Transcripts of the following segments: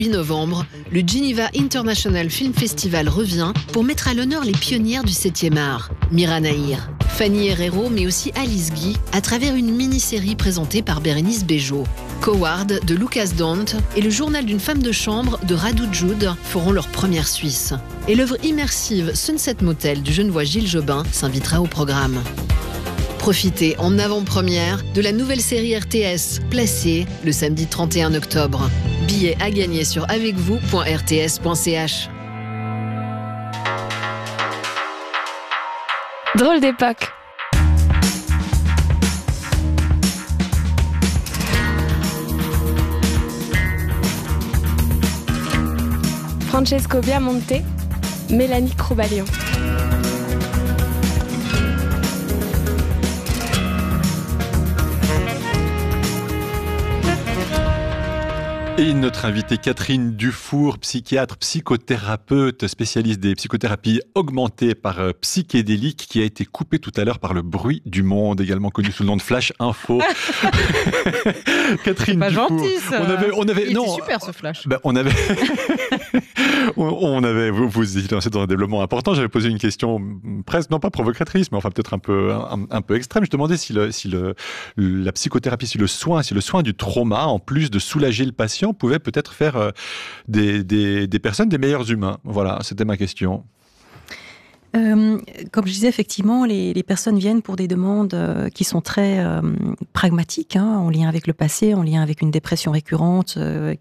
8 novembre, le Geneva International Film Festival revient pour mettre à l'honneur les pionnières du 7e art. Mira Nahir, Fanny Herrero, mais aussi Alice Guy, à travers une mini-série présentée par Bérénice Bejo. Coward de Lucas Dont et le journal d'une femme de chambre de Radou Jude feront leur première Suisse. Et l'œuvre immersive Sunset Motel du Genevois Gilles Jobin s'invitera au programme. Profitez en avant-première de la nouvelle série RTS, Placé, le samedi 31 octobre. Billets à gagner sur avecvous.rts.ch. Drôle d'époque. Francesco Biamonte, Mélanie Croubalion. Et notre invitée Catherine Dufour, psychiatre, psychothérapeute, spécialiste des psychothérapies augmentées par psychédéliques, qui a été coupée tout à l'heure par le bruit du monde, également connu sous le nom de Flash Info. Catherine pas Dufour. Gentil, ça. Il non, était super ce Flash. on avait, vous étiez lancé dans un développement important. J'avais posé une question presque, non pas provocatrice, mais enfin peut-être un peu extrême. Je demandais si la psychothérapie, si le soin du trauma, en plus de soulager le patient, pouvait peut-être faire des personnes des meilleurs humains. Voilà, c'était ma question. Comme je disais, effectivement, les personnes viennent pour des demandes qui sont très pragmatiques, en lien avec le passé, en lien avec une dépression récurrente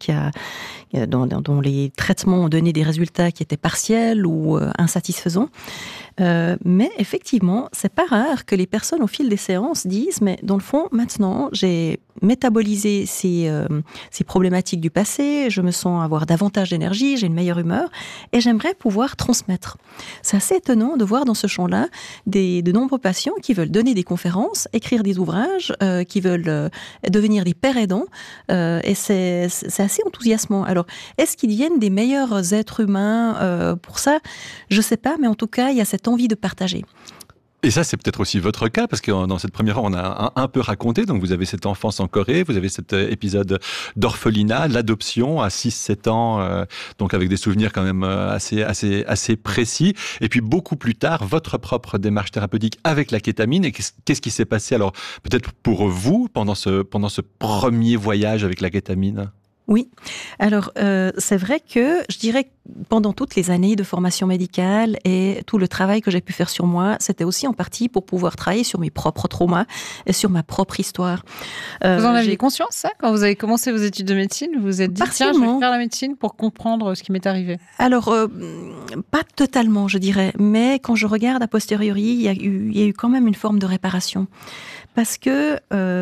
dont les traitements ont donné des résultats qui étaient partiels ou insatisfaisants. Mais effectivement, c'est pas rare que les personnes, au fil des séances, disent « mais dans le fond, maintenant, j'ai métabolisé ces problématiques du passé, je me sens avoir davantage d'énergie, j'ai une meilleure humeur, et j'aimerais pouvoir transmettre ». C'est assez étonnant de voir dans ce champ-là de nombreux patients qui veulent donner des conférences, écrire des ouvrages, qui veulent devenir des pères aidants, et c'est assez enthousiasmant. Alors, est-ce qu'ils deviennent des meilleurs êtres humains pour ça ? Je sais pas, mais en tout cas, il y a cette envie de partager. Et ça, c'est peut-être aussi votre cas, parce que dans cette première heure, on a un peu raconté. Donc, vous avez cette enfance en Corée, vous avez cet épisode d'orphelinat, l'adoption à 6-7 ans, donc avec des souvenirs quand même assez précis. Et puis, beaucoup plus tard, votre propre démarche thérapeutique avec la kétamine. Et qu'est-ce qui s'est passé alors, peut-être pour vous, pendant ce premier voyage avec la kétamine ? Oui. Alors, c'est vrai que, je dirais, pendant toutes les années de formation médicale et tout le travail que j'ai pu faire sur moi, c'était aussi en partie pour pouvoir travailler sur mes propres traumas et sur ma propre histoire. Vous en aviez conscience, ça, quand vous avez commencé vos études de médecine? Vous vous êtes dit, tiens, je vais faire la médecine pour comprendre ce qui m'est arrivé? Alors, pas totalement, je dirais. Mais quand je regarde a posteriori, il y a eu quand même une forme de réparation. Parce que,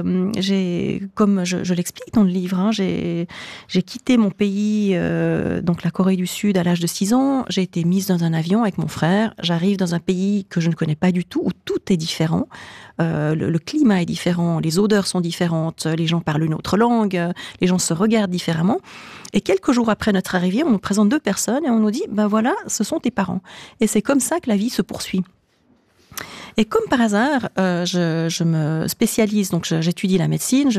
comme je l'explique dans le livre, j'ai quitté mon pays, donc la Corée du Sud, à l'âge de 6 ans. J'ai été mise dans un avion avec mon frère. J'arrive dans un pays que je ne connais pas du tout, où tout est différent. Le climat est différent, les odeurs sont différentes, les gens parlent une autre langue, les gens se regardent différemment. Et quelques jours après notre arrivée, on nous présente 2 personnes et on nous dit « ben voilà, ce sont tes parents ». Et c'est comme ça que la vie se poursuit. Et comme par hasard, je me spécialise, donc j'étudie la médecine,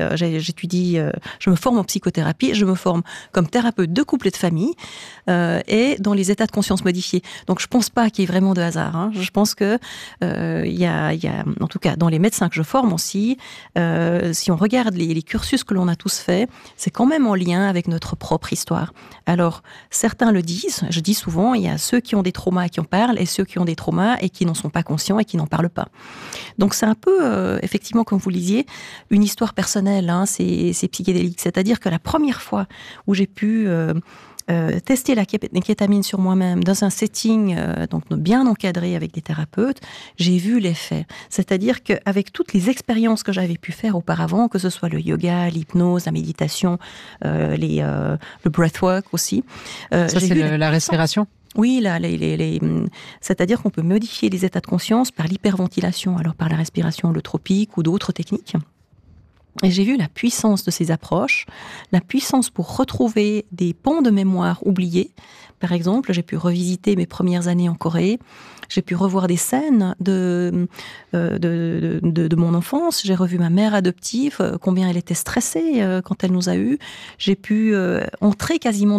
je me forme en psychothérapie, je me forme comme thérapeute de couple et de famille, et dans les états de conscience modifiés. Donc je pense pas qu'il y ait vraiment de hasard. Je pense que il y a, en tout cas dans les médecins que je forme aussi, si on regarde les cursus que l'on a tous faits, c'est quand même en lien avec notre propre histoire. Alors certains le disent, je dis souvent, il y a ceux qui ont des traumas et qui en parlent, et ceux qui ont des traumas et qui n'en sont pas conscients et qui n'en parlent pas. Donc c'est un peu, effectivement, comme vous le disiez, une histoire personnelle, c'est psychédélique. C'est-à-dire que la première fois où j'ai pu tester la kétamine sur moi-même dans un setting donc bien encadré avec des thérapeutes, j'ai vu l'effet. C'est-à-dire qu'avec toutes les expériences que j'avais pu faire auparavant, que ce soit le yoga, l'hypnose, la méditation, le breathwork aussi. Ça, c'est la respiration ? Oui, c'est-à-dire qu'on peut modifier les états de conscience par l'hyperventilation, alors par la respiration holotropique ou d'autres techniques. Et j'ai vu la puissance de ces approches, la puissance pour retrouver des ponts de mémoire oubliés. Par exemple, j'ai pu revisiter mes premières années en Corée. J'ai pu revoir des scènes de mon enfance. J'ai revu ma mère adoptive, combien elle était stressée quand elle nous a eus. J'ai pu entrer quasiment